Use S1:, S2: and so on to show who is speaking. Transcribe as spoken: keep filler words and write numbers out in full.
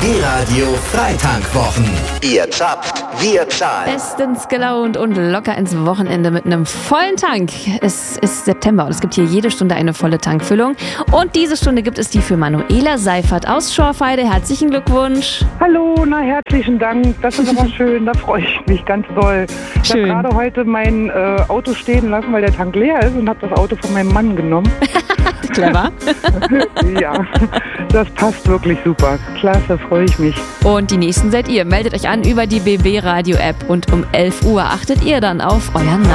S1: B-Radio Freitankwwochen. Ihr zapft, wir zahlen.
S2: Bestens gelaunt und locker ins Wochenende mit einem vollen Tank. Es ist September und es gibt hier jede Stunde eine volle Tankfüllung. Und diese Stunde gibt es die für Manuela Seifert aus Schorfheide. Herzlichen Glückwunsch.
S3: Hallo, na herzlichen Dank. Das ist aber schön, da freue ich mich ganz doll. Ich habe gerade heute mein äh, Auto stehen lassen, weil der Tank leer ist und habe das Auto von meinem Mann genommen.
S2: Clever.
S3: Ja, das passt wirklich super. Klasse, freue ich mich.
S2: Und die Nächsten seid ihr. Meldet euch an über die B B Radio App und um elf Uhr achtet ihr dann auf euren Namen.